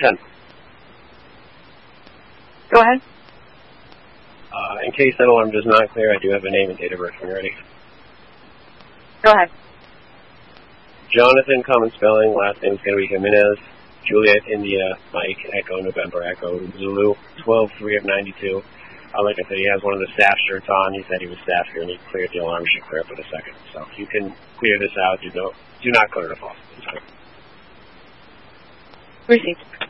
10. Go ahead. In case that alarm does not clear, I do have a name and date of birth when you're ready. Go ahead. Jonathan, common spelling, last name is going to be Jimenez. Juliet, India, Mike, Echo, November, Echo, Zulu, 12-3 of 92. Like I said, he has one of the staff shirts on. He said he was staff here, and he cleared the alarm. Should clear up in a second. So you can clear this out. Do not clear the faucet. Received.